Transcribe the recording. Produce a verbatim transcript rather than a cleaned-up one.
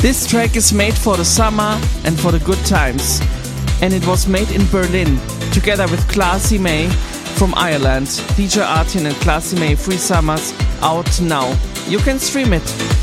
This track is made for the summer and for the good times. And it was made in Berlin, together with Classy May from Ireland. D J Artin and Classy May, Free Summers, out now. You can stream it.